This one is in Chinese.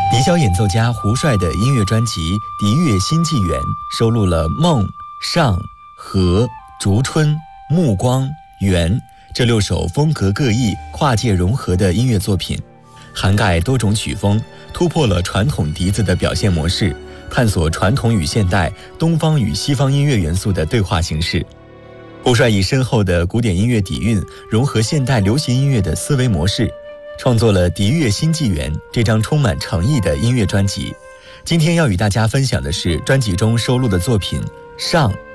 笛箫演奏家胡帅的音乐专辑《笛乐新纪元》收录了梦、上、和、烛春、暮光、圆这6首风格各异、跨界融合的音乐作品，涵盖多种曲风，突破了传统笛子的表现模式，探索传统与现代、东方与西方音乐元素的对话形式。胡帅以深厚的古典音乐底蕴，融合现代流行音乐的思维模式，创作了《笛乐新纪元》这张充满诚意的音乐专辑。今天要与大家分享的是专辑中收录的作品《上》